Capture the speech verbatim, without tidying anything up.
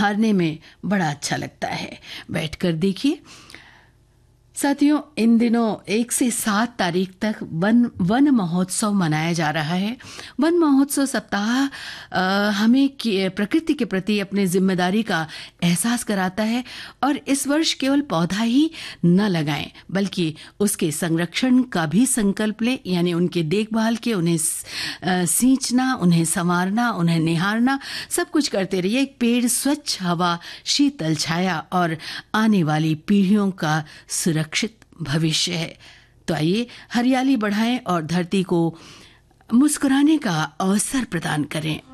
निहारने में बड़ा अच्छा लगता है। बैठकर देखिए साथियों, इन दिनों एक से सात तारीख तक वन वन महोत्सव मनाया जा रहा है। वन महोत्सव सप्ताह आ, हमें प्रकृति के प्रति अपनी जिम्मेदारी का एहसास कराता है और इस वर्ष केवल पौधा ही न लगाएं बल्कि उसके संरक्षण का भी संकल्प लें, यानी उनके देखभाल के, उन्हें सींचना, उन्हें संवारना, उन्हें निहारना, सब कुछ करते रहिए। एक पेड़ स्वच्छ हवा, शीतल छाया और आने वाली पीढ़ियों का सुरक्षित भविष्य है। तो आइए हरियाली बढ़ाएं और धरती को मुस्कुराने का अवसर प्रदान करें।